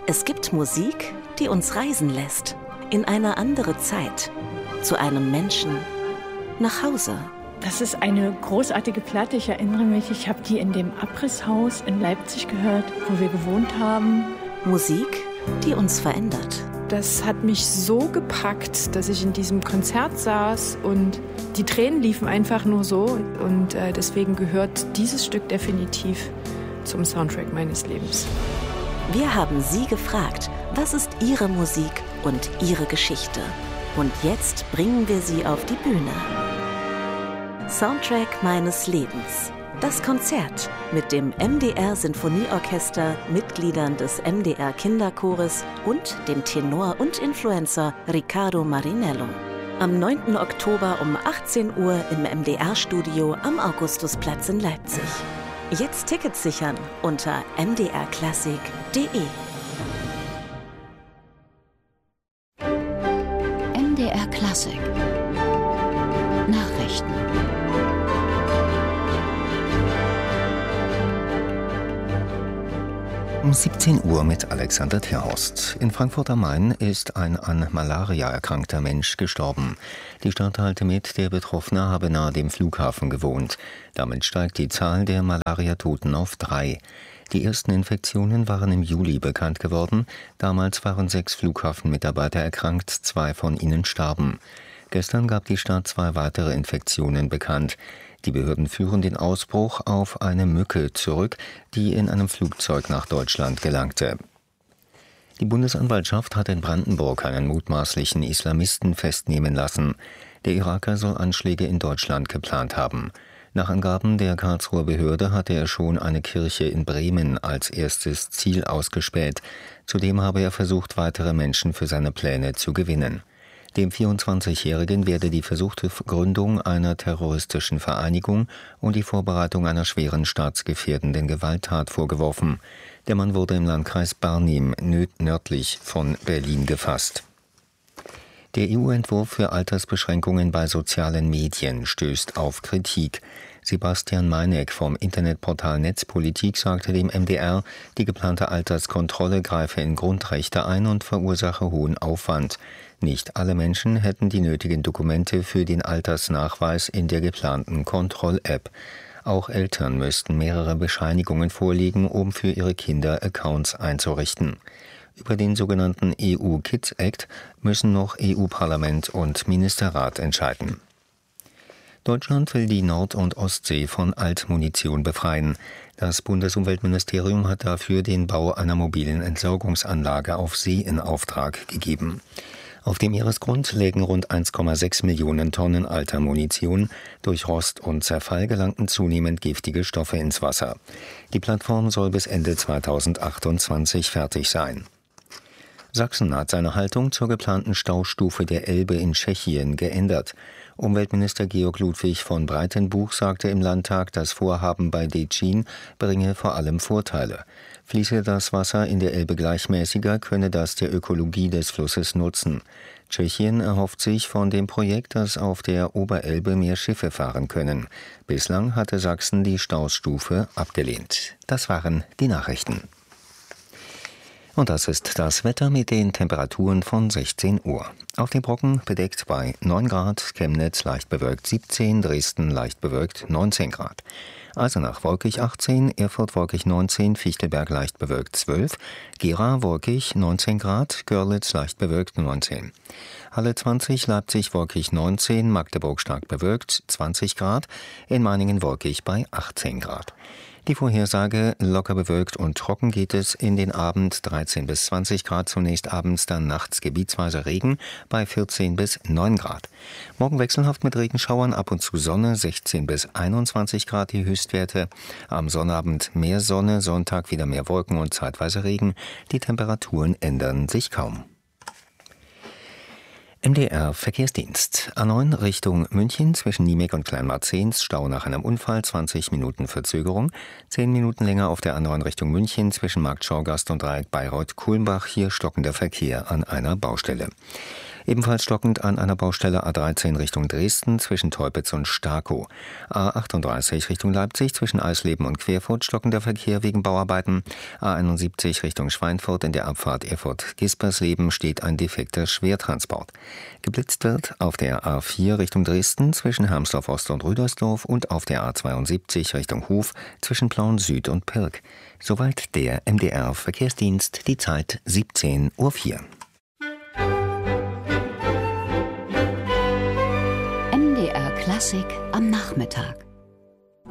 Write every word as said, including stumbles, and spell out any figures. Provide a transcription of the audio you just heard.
Es gibt Musik, die uns reisen lässt, in eine andere Zeit, zu einem Menschen, nach Hause. Das ist eine großartige Platte. Ich erinnere mich, ich habe die in dem Abrisshaus in Leipzig gehört, wo wir gewohnt haben. Musik, die uns verändert. Das hat mich so gepackt, dass ich in diesem Konzert saß und die Tränen liefen einfach nur so. Und äh, deswegen gehört dieses Stück definitiv zum Soundtrack meines Lebens. Wir haben Sie gefragt, was ist Ihre Musik und Ihre Geschichte? Und jetzt bringen wir Sie auf die Bühne. Soundtrack meines Lebens. Das Konzert mit dem M D R Sinfonieorchester, Mitgliedern des M D R Kinderchores und dem Tenor und Influencer Riccardo Marinello. Am neunten Oktober um achtzehn Uhr im M D R-Studio am Augustusplatz in Leipzig. Jetzt Tickets sichern unter m d r klassik punkt d e. M D R Klassik Nachrichten. Um siebzehn Uhr mit Alexander Terhorst. In Frankfurt am Main ist ein an Malaria erkrankter Mensch gestorben. Die Stadt teilte mit, der Betroffene habe nahe dem Flughafen gewohnt. Damit steigt die Zahl der Malaria-Toten auf drei. Die ersten Infektionen waren im Juli bekannt geworden. Damals waren sechs Flughafenmitarbeiter erkrankt, zwei von ihnen starben. Gestern gab die Stadt zwei weitere Infektionen bekannt. Die Behörden führen den Ausbruch auf eine Mücke zurück, die in einem Flugzeug nach Deutschland gelangte. Die Bundesanwaltschaft hat in Brandenburg einen mutmaßlichen Islamisten festnehmen lassen. Der Iraker soll Anschläge in Deutschland geplant haben. Nach Angaben der Karlsruher Behörde hatte er schon eine Kirche in Bremen als erstes Ziel ausgespäht. Zudem habe er versucht, weitere Menschen für seine Pläne zu gewinnen. Dem vierundzwanzigjährigen werde die versuchte Gründung einer terroristischen Vereinigung und die Vorbereitung einer schweren staatsgefährdenden Gewalttat vorgeworfen. Der Mann wurde im Landkreis Barnim nördlich von Berlin gefasst. Der E U-Entwurf für Altersbeschränkungen bei sozialen Medien stößt auf Kritik. Sebastian Meineck vom Internetportal Netzpolitik sagte dem M D R, die geplante Alterskontrolle greife in Grundrechte ein und verursache hohen Aufwand. Nicht alle Menschen hätten die nötigen Dokumente für den Altersnachweis in der geplanten Kontroll-App. Auch Eltern müssten mehrere Bescheinigungen vorlegen, um für ihre Kinder Accounts einzurichten. Über den sogenannten E U Kids Act müssen noch E U-Parlament und Ministerrat entscheiden. Deutschland will die Nord- und Ostsee von Altmunition befreien. Das Bundesumweltministerium hat dafür den Bau einer mobilen Entsorgungsanlage auf See in Auftrag gegeben. Auf dem Meeresgrund lägen rund eins Komma sechs Millionen Tonnen alter Munition. Durch Rost und Zerfall gelangten zunehmend giftige Stoffe ins Wasser. Die Plattform soll bis Ende zweitausendachtundzwanzig fertig sein. Sachsen hat seine Haltung zur geplanten Staustufe der Elbe in Tschechien geändert. Umweltminister Georg Ludwig von Breitenbuch sagte im Landtag, das Vorhaben bei Decin bringe vor allem Vorteile. Fließe das Wasser in der Elbe gleichmäßiger, könne das der Ökologie des Flusses nutzen. Tschechien erhofft sich von dem Projekt, dass auf der Oberelbe mehr Schiffe fahren können. Bislang hatte Sachsen die Staustufe abgelehnt. Das waren die Nachrichten. Und das ist das Wetter mit den Temperaturen von sechzehn Uhr. Auf den Brocken bedeckt bei neun Grad, Chemnitz leicht bewölkt siebzehn, Dresden leicht bewölkt neunzehn Grad. Eisenach wolkig achtzehn, Erfurt wolkig neunzehn, Fichtelberg leicht bewölkt zwölf, Gera wolkig neunzehn Grad, Görlitz leicht bewölkt neunzehn. Halle zwanzig, Leipzig wolkig neunzehn, Magdeburg stark bewölkt zwanzig Grad, in Meiningen wolkig bei achtzehn Grad. Die Vorhersage: locker bewölkt und trocken geht es in den Abend, dreizehn bis zwanzig Grad zunächst abends, dann nachts gebietsweise Regen bei vierzehn bis neun Grad. Morgen wechselhaft mit Regenschauern, ab und zu Sonne, sechzehn bis einundzwanzig Grad die Höchstwerte. Am Sonnabend mehr Sonne, Sonntag wieder mehr Wolken und zeitweise Regen. Die Temperaturen ändern sich kaum. M D R Verkehrsdienst. A neun Richtung München zwischen Niemek und Kleinmarzens, Stau nach einem Unfall, zwanzig Minuten Verzögerung. zehn Minuten länger auf der A neun Richtung München zwischen Markt Schorgast und Dreieck Bayreuth-Kulmbach, hier stockender Verkehr an einer Baustelle. Ebenfalls stockend an einer Baustelle A dreizehn Richtung Dresden zwischen Teupitz und Starkow. A achtunddreißig Richtung Leipzig zwischen Eisleben und Querfurt stockender Verkehr wegen Bauarbeiten. A einundsiebzig Richtung Schweinfurt in der Abfahrt Erfurt-Gispersleben steht ein defekter Schwertransport. Geblitzt wird auf der A vier Richtung Dresden zwischen Hermsdorf Ost und Rüdersdorf und auf der A zweiundsiebzig Richtung Hof zwischen Plauen Süd und Pirk. Soweit der M D R-Verkehrsdienst, die Zeit siebzehn Uhr vier. M D R Klassik am Nachmittag.